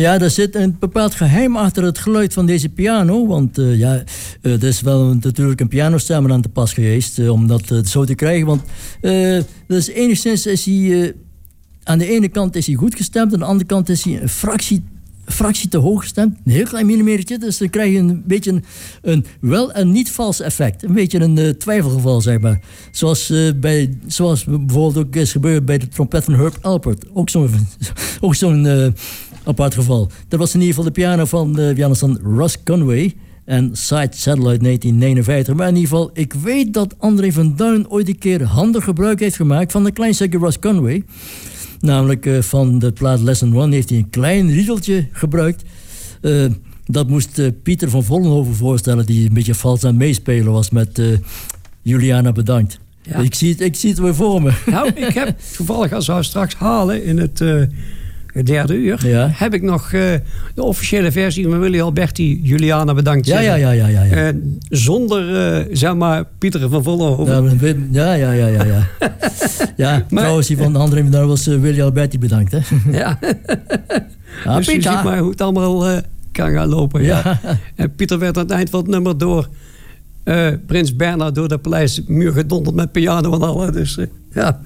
Ja, er zit een bepaald geheim achter het geluid van deze piano. Want er is wel natuurlijk een pianostemmer aan te pas geweest om dat zo te krijgen. Want dus enigszins is hij... aan de ene kant is hij goed gestemd, aan de andere kant is hij een fractie te hoog gestemd. Een heel klein millimetertje, dus dan krijg je een beetje een wel en niet vals effect. Een beetje een twijfelgeval, zeg maar. Zoals bijvoorbeeld ook is gebeurd bij de trompet van Herb Alpert. Ook zo'n apart geval. Dat was in ieder geval de piano van Russ Conway en Side Satellite 1959. Maar in ieder geval, ik weet dat André van Duin ooit een keer handig gebruik heeft gemaakt van een klein stukje Russ Conway. Namelijk van de plaat Lesson 1 heeft hij een klein riedeltje gebruikt. Dat moest Pieter van Vollenhoven voorstellen, die een beetje vals aan het meespelen was met Juliana Bedankt. Ja. Ik zie het weer voor me. Nou, ik heb toevallig, als we straks halen in het derde uur, heb ik nog de officiële versie van Willy Alberti, Juliana Bedankt. Ja. Zonder, zeg maar, Pieter van Vollenhoven. Ja. Ja, trouwens, die van de andere daar was Willy Alberti Bedankt, hè? Ja. Dus je ziet maar hoe het allemaal kan gaan lopen. Ja. En Pieter werd aan het eind van het nummer door Prins Bernhard door de paleismuur gedonderd met piano en al. Dus ja.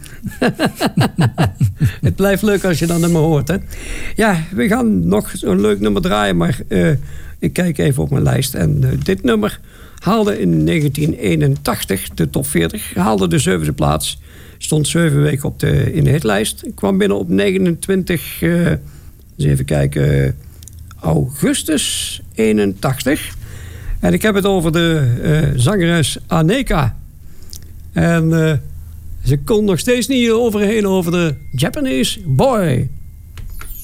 Het blijft leuk als je dat nummer hoort. Hè? Ja, we gaan nog zo'n leuk nummer draaien, maar ik kijk even op mijn lijst. En dit nummer haalde in 1981 de top 40. Haalde de 7e plaats. Stond 7 weken in de hitlijst. Kwam binnen op 29... eens even kijken... augustus 81. En ik heb het over de zangeres Aneka. En ze kon nog steeds niet overheen over de Japanese Boy.